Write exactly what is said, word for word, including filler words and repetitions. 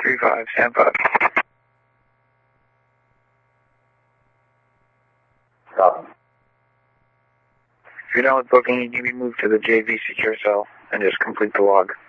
three five, stand by. Stop. If you're done with booking, you can be moved to the J V secure cell and just complete the log.